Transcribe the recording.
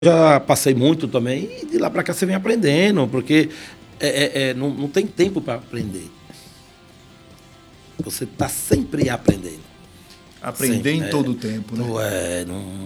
Já passei muito também, e de lá para cá você vem aprendendo, porque não tem tempo para aprender. Você está sempre aprendendo. Aprender Sempre. em todo o tempo, né? Não,